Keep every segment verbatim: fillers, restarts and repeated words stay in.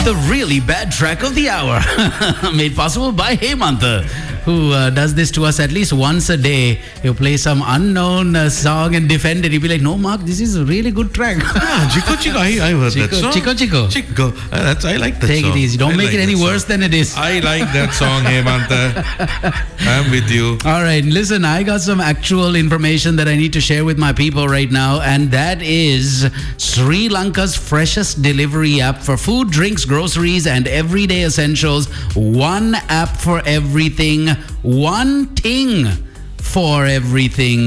The really bad track of the hour. Made possible by Hemantha, who uh, does this to us at least once a day. He'll play some unknown uh, song and defend it. He'll be like, no, Mark, this is a really good track. Ah, Chico Chico, I, I heard Chico, that song. Chico Chico. Chico. Uh, that's, I like that Take song. it easy. Don't I make like it any that worse song. than it is. I like that song, Hemantha. I'm with you. All right, listen, I got some actual information that I need to share with my people right now, and that is Sri Lanka's freshest delivery app for food, drinks, groceries, and everyday essentials. One app for everything, one thing for everything.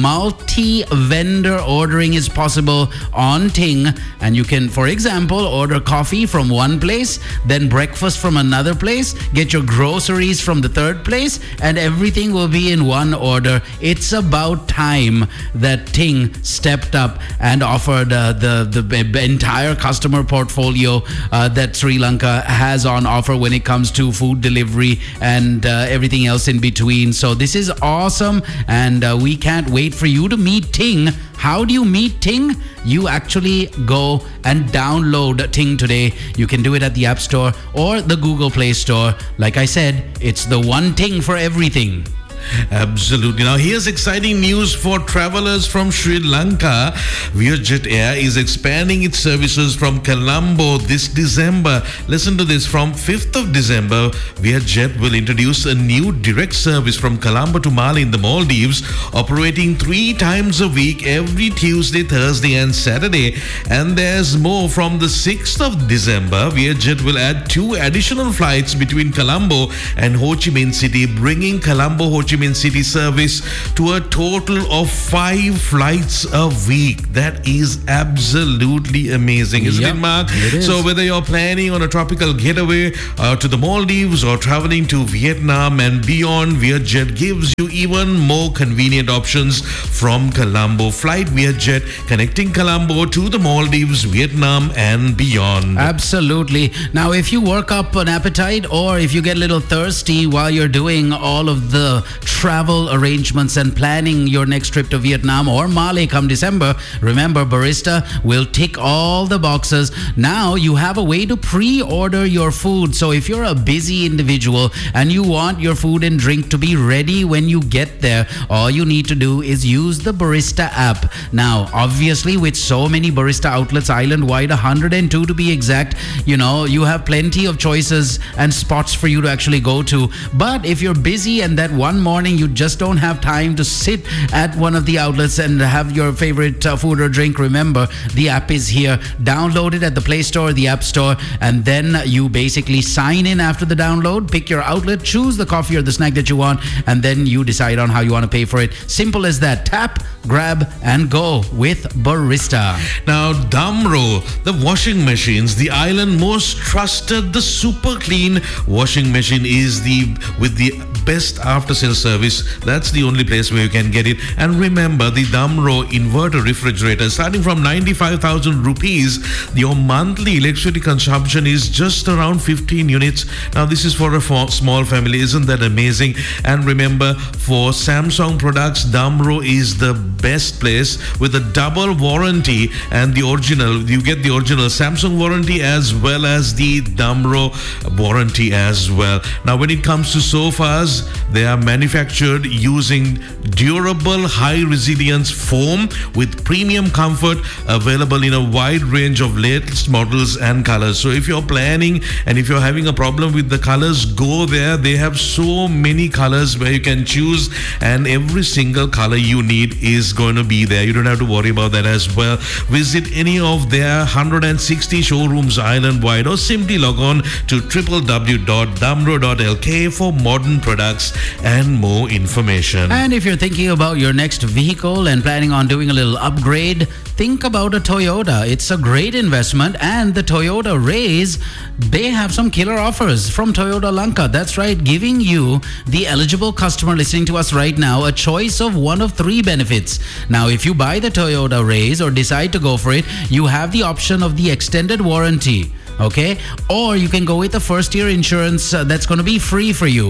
Multi-vendor ordering is possible on Ting, and you can, for example, order coffee from one place, then breakfast from another place, get your groceries from the third place, and everything will be in one order. It's about time that Ting stepped up and offered uh, the, the entire customer portfolio uh, that Sri Lanka has on offer when it comes to food delivery and uh, everything else in between. So this is awesome. And uh, we can't wait for you to meet Ting. How do you meet Ting? You actually go and download Ting today. You can do it at the App Store or the Google Play Store. Like I said, it's the one Ting for everything. Absolutely. Now, here's exciting news for travelers from Sri Lanka. Vietjet Air is expanding its services from Colombo this December. Listen to this. From fifth of December, Vietjet will introduce a new direct service from Colombo to Mali in the Maldives, operating three times a week, every Tuesday, Thursday, and Saturday. And there's more. From the sixth of December, Vietjet will add two additional flights between Colombo and Ho Chi Minh City, bringing Colombo Ho Chi Minh City service to a total of five flights a week. That is absolutely amazing, isn't yep, it, Mark? It is. So whether you're planning on a tropical getaway uh, to the Maldives or traveling to Vietnam and beyond, Vietjet gives you even more convenient options from Colombo. Flight Vietjet, connecting Colombo to the Maldives, Vietnam, and beyond. Absolutely. Now, if you work up an appetite or if you get a little thirsty while you're doing all of the travel arrangements and planning your next trip to Vietnam or Mali come December, remember, Barista will tick all the boxes. Now you have a way to pre-order your food. So if you're a busy individual and you want your food and drink to be ready when you get there, all you need to do is use the Barista app. Now, obviously, with so many Barista outlets island-wide, one hundred two to be exact, you know, you have plenty of choices and spots for you to actually go to. But if you're busy and that one morning you just don't have time to sit at one of the outlets and have your favorite uh, food or drink, remember, the app is here. Download it at the Play Store, the App Store, and then you basically sign in after the download, pick your outlet, choose the coffee or the snack that you want, and then you decide on how you want to pay for it. Simple as that. Tap, grab, and go with Barista. Now, Damro, the washing machines, the island most trusted, the super clean washing machine is the with the best after sales service. That's the only place where you can get it. And remember, the Damro inverter refrigerator, starting from ninety-five thousand rupees, your monthly electricity consumption is just around fifteen units. Now, this is for a small family. Isn't that amazing? And remember, for Samsung products, Damro is the best place with a double warranty and the original. You get the original Samsung warranty as well as the Damro warranty as well. Now, when it comes to sofas, they are manufactured using durable, high resilience foam with premium comfort, available in a wide range of latest models and colors. So if you're planning and if you're having a problem with the colors, go there. They have so many colors where you can choose, and every single color you need is going to be there. You don't have to worry about that as well. Visit any of their one hundred sixty showrooms island-wide, or simply log on to w w w dot damro dot l k for modern products and more information. And if you're thinking about your next vehicle and planning on doing a little upgrade, think about a Toyota. It's a great investment, and the Toyota Raise, they have some killer offers from Toyota Lanka. That's right, giving you, the eligible customer listening to us right now, a choice of one of three benefits. Now, if you buy the Toyota Raise or decide to go for it, you have the option of the extended warranty. Okay, or you can go with the first year insurance uh, that's going to be free for you.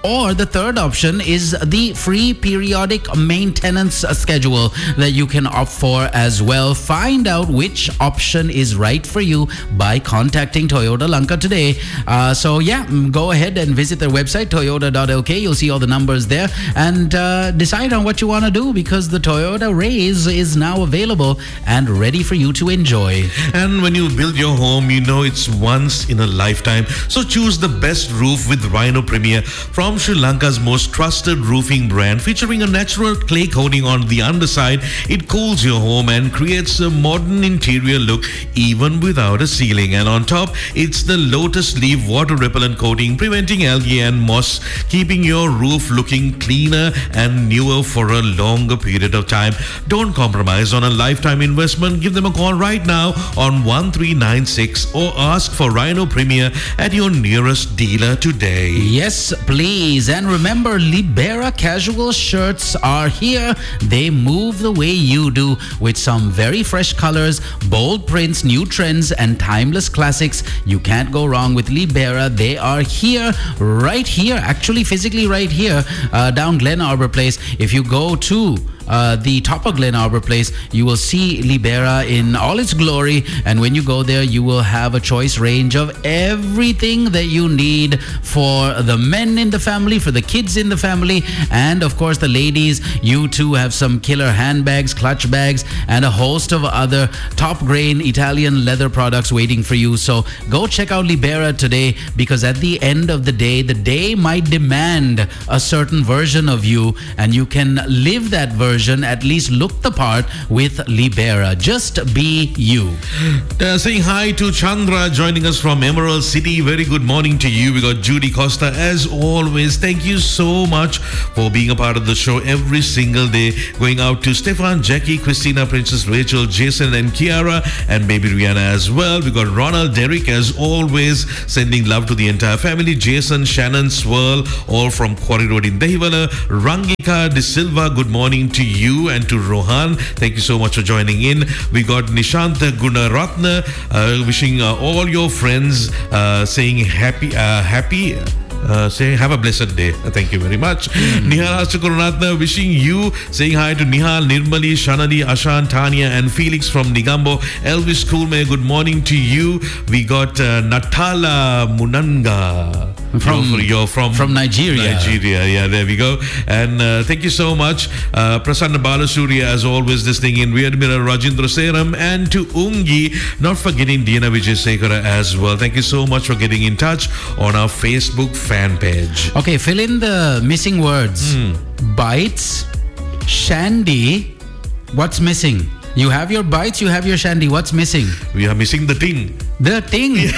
Or the third option is the free periodic maintenance schedule that you can opt for as well. Find out which option is right for you by contacting Toyota Lanka today. Uh, so yeah, go ahead and visit their website, toyota dot l k. You'll see all the numbers there and uh, decide on what you want to do, because the Toyota Raise is now available and ready for you to enjoy. And when you build your home, you know it's once in a lifetime. So choose the best roof with Rhino Premier from Sri Lanka's most trusted roofing brand, featuring a natural clay coating on the underside. It cools your home and creates a modern interior look even without a ceiling. And on top, it's the lotus leaf water repellent coating, preventing algae and moss, keeping your roof looking cleaner and newer for a longer period of time. Don't compromise on a lifetime investment. Give them a call right now on one three nine six or ask for Rhino Premier at your nearest dealer today. Yes, please. And remember, Libera casual shirts are here. They move the way you do, with some very fresh colors, bold prints, new trends, and timeless classics. You can't go wrong with Libera. They are here, right here, actually physically right here, uh, down Glen Arbor Place. If you go to Uh, the top of Glen Arbor Place, you will see Libera in all its glory. And when you go there, you will have a choice range of everything that you need for the men in the family, for the kids in the family, and of course the ladies. You too have some killer handbags, clutch bags, and a host of other top grain Italian leather products waiting for you. So go check out Libera today, because at the end of the day, the day might demand a certain version of you, and you can live that version, at least look the part, with Libera. Just be you. Uh, saying hi to Chandra joining us from Emerald City. Very good morning to you. We got Judy Costa as always. Thank you so much for being a part of the show every single day. Going out to Stefan, Jackie, Christina, Princess Rachel, Jason and Kiara, and baby Rihanna as well. We got Ronald, Derek as always, sending love to the entire family. Jason, Shannon, Swirl, all from Quarry Road in Dehiwala. Rangika De Silva, good morning to you and to Rohan. Thank you so much for joining in. We got Nishanta Gunaratna uh, wishing uh, all your friends uh, saying happy, uh, happy. Uh, saying have a blessed day. Uh, thank you very much. Mm. Nihal Ashakuranatna wishing you, saying hi to Nihal, Nirmali, Shanali, Ashan, Tanya, and Felix from Nigambo. Elvis Coolmay, good morning to you. We got uh, Natala Munanga. From, you're, you're from, from Nigeria. Nigeria, yeah, there we go. And uh, thank you so much. Uh, Prasanna Balasurya, as always, listening in. Veermira Rajendra Seram, and to Ungi, not forgetting Dina Vijayasekara as well. Thank you so much for getting in touch on our Facebook fan page. Okay, fill in the missing words. Mm. Bites, shandy. What's missing? You have your bites, you have your shandy. What's missing? We are missing the thing. The thing.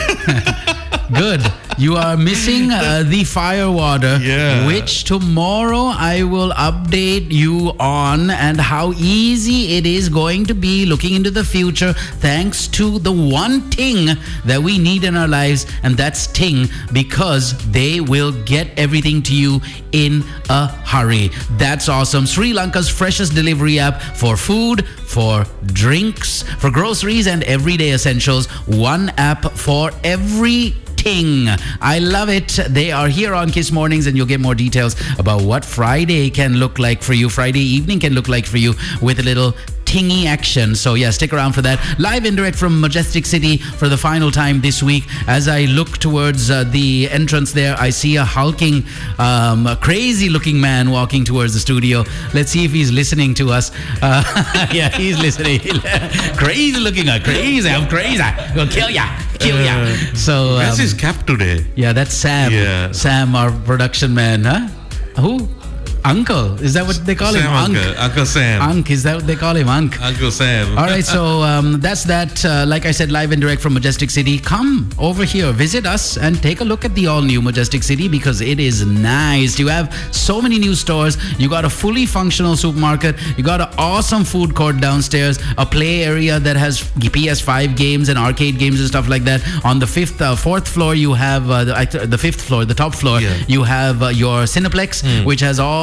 Good. You are missing uh, the fire water, yeah. which tomorrow I will update you on, and how easy it is going to be looking into the future, thanks to the one thing that we need in our lives, and that's Ting, because they will get everything to you in a hurry. That's awesome. Sri Lanka's freshest delivery app for food, for drinks, for groceries, and everyday essentials. One app for every Ting. I love it. They are here on Kiss Mornings, and you'll get more details about what Friday can look like for you, Friday evening can look like for you, with a little tingy action. So yeah, stick around for that. Live and direct from Majestic City for the final time this week. As I look towards uh, the entrance there, I see a hulking, um, crazy looking man walking towards the studio. Let's see if he's listening to us. Uh, yeah, he's listening. Crazy looking, uh, crazy, I'm crazy. Gonna kill ya. Kill ya. Uh, so where's um, his cap today? Yeah, that's Sam. Yeah. Sam, our production man, huh? Who? Uncle. Is that what they call Sam him? Uncle. Unk. Uncle Sam. Unk. Is that what they call him? Unk. Uncle Sam. All right, so um, that's that. Uh, like I said, live and direct from Majestic City. Come over here, visit us, and take a look at the all-new Majestic City, because it is nice. You have so many new stores. You got a fully functional supermarket. You got an awesome food court downstairs, a play area that has P S five games and arcade games and stuff like that. On the fifth, uh, fourth floor, you have uh, the, the fifth floor, the top floor. Yeah. You have uh, your Cineplex, mm. which has all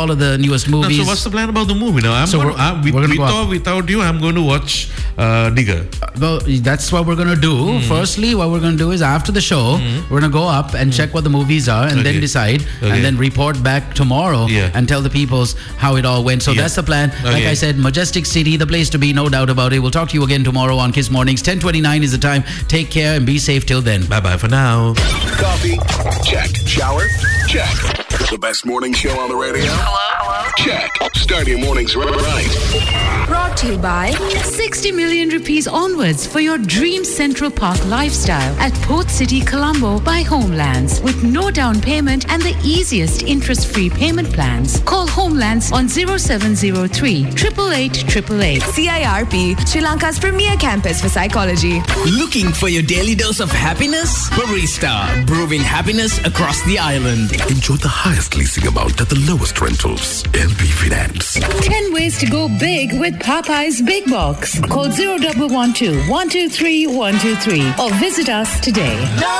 all of the newest No, movies. so what's the plan about the movie now? I'm So gonna, we're- I'm, with, we're gonna with go up. or without you, I'm going to watch uh, Digger. Well, that's what we're going to do. Hmm. Firstly, what we're going to do is after the show, we're going to go up and check what the movies are and then Okay. decide Okay. and then report back tomorrow Yeah. and tell the peoples how it all went. So Yeah. that's the plan. Like Okay. I said, Majestic City, the place to be, no doubt about it. We'll talk to you again tomorrow on Kiss Mornings. ten twenty-nine is the time. Take care and be safe till then. Bye bye for now. Coffee? Check. Shower? Check. The best morning show on the radio? Hello? Check. Start your mornings right. Brought to you by sixty million rupees onwards for your dream Central Park lifestyle at Port City, Colombo by Homelands with no down payment and the easiest interest-free payment plans. Call Homelands on zero seven zero three, eight eight eight, eight eight eight. C I R P, Sri Lanka's premier campus for psychology. Looking for your daily dose of happiness? Barista, brewing happiness across the island. Enjoy the highest leasing amount at the lowest rentals. M P Finance. ten ways to go big with Popeye's Big Box. Call zero one one two, one two three, one two three or visit us today.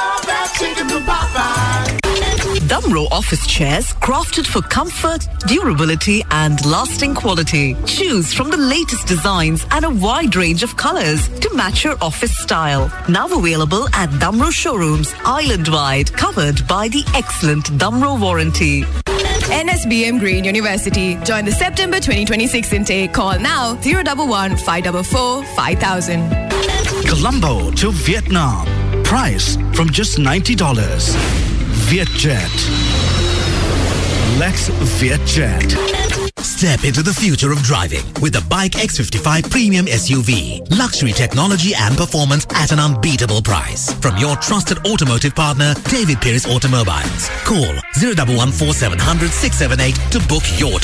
Damro office chairs crafted for comfort, durability and lasting quality. Choose from the latest designs and a wide range of colors to match your office style. Now available at Damro showrooms island-wide, covered by the excellent Damro warranty. N S B M Green University. Join the September twenty twenty-six intake. Call now zero one one, five four four, five thousand. Colombo to Vietnam. Price from just ninety dollars. Vietjet. Let's Vietjet. Step into the future of driving with the Bike X fifty-five Premium S U V. Luxury technology and performance at an unbeatable price. From your trusted automotive partner, David Pierce Automobiles. Call zero one one four seven zero zero, six seven eight to book your